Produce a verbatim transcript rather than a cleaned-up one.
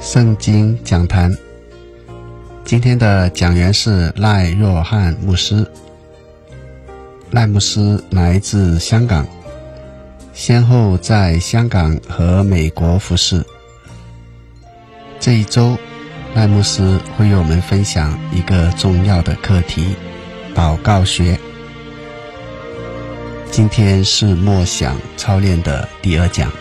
圣经讲坛，今天的讲员是赖若汉牧师。赖牧师来自香港，先后在香港和美国服侍。这一周，赖牧师会与我们分享一个重要的课题——祷告学。今天是默想操练的第二讲。